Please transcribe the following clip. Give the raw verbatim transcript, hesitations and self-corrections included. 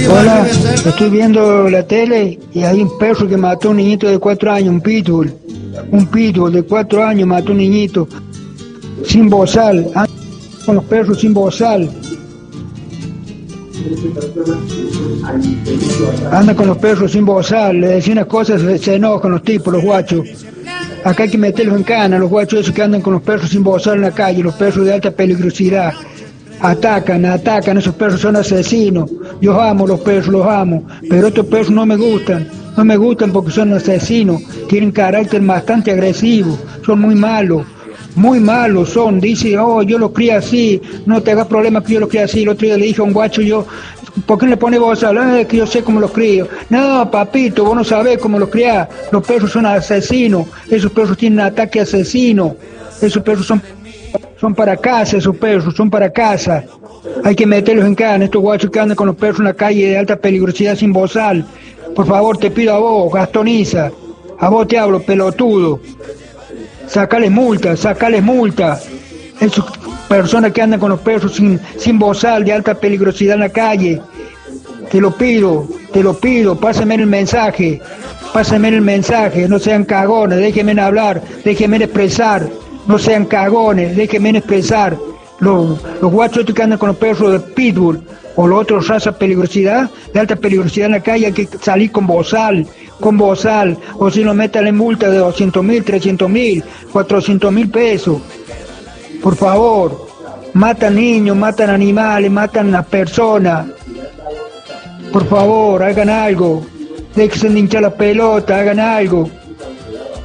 Hola, estoy viendo la tele y hay un perro que mató a un niñito de cuatro años, un pitbull. Un pitbull de cuatro años mató a un niñito sin bozal. Anda con los perros sin bozal. Anda con los perros sin bozal. Le decía unas cosas, se, se enojan los tipos, los guachos. Acá hay que meterlos en cana, los guachos esos que andan con los perros sin bozal en la calle, los perros de alta peligrosidad. Atacan, atacan, esos perros son asesinos. Yo amo los perros, los amo, pero estos perros no me gustan, no me gustan porque son asesinos, tienen carácter bastante agresivo, son muy malos, muy malos son. Dice, oh, yo los crío así, no te hagas problema que yo los crío así. El otro día le dije a un guacho yo, ¿por qué le pone vos a hablar? Es que yo sé cómo los crío. No, papito, vos no sabés cómo los criás, los perros son asesinos, esos perros tienen ataque asesino, esos perros son... Son para casa esos perros, son para casa. Hay que meterlos en cana, estos guachos que andan con los perros en la calle de alta peligrosidad sin bozal. Por favor, te pido a vos, Gastoniza, a vos te hablo, pelotudo. Sacales multa, sacales multa. Esas personas que andan con los perros sin, sin bozal de alta peligrosidad en la calle. Te lo pido, te lo pido, pásame el mensaje, pásame el mensaje, no sean cagones, déjenme hablar, déjenme expresar. No sean cagones, déjenme expresar. Los, los guachos que andan con los perros de pitbull o los otros razas peligrosidad, de alta peligrosidad en la calle, hay que salir con bozal, con bozal, o si no metan en multa de doscientos mil, trescientos mil, cuatrocientos mil pesos. Por favor, matan niños, matan animales, matan a personas. Por favor, hagan algo. Déjense de hinchar la pelota, hagan algo.